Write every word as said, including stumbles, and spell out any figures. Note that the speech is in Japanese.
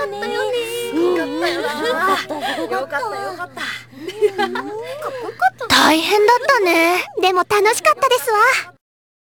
ったよね。よかったよな。よかったよかった。 大変だったね。でも楽しかったですわ。